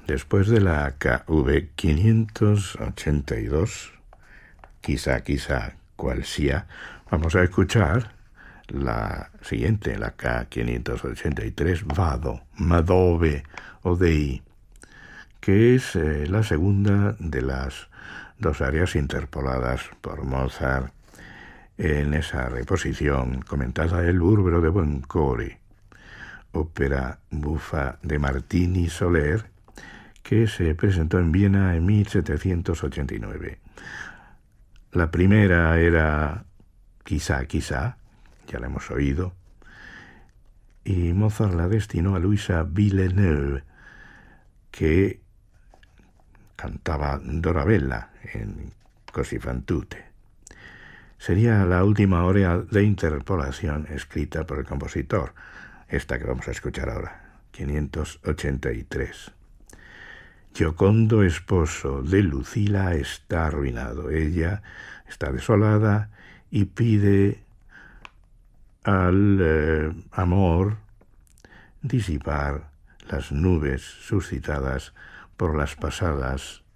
Después de la KV 582, quizá, cual sea, vamos a escuchar la siguiente, la K583, Vado, Madove o Dei, que es la segunda de las dos áreas interpoladas por Mozart en esa reposición comentada El Burbero de Buoncore, ópera bufa de Martini Soler, que se presentó en Viena en 1789. La primera era Quizá, ya la hemos oído, y Mozart la destinó a Luisa Villeneuve, que cantaba Dorabella en Così fan tutte. Sería la última área de interpolación escrita por el compositor, esta que vamos a escuchar ahora, 583. Giocondo esposo de Lucila está arruinado. Ella está desolada y pide al amor disipar las nubes suscitadas por las pasadas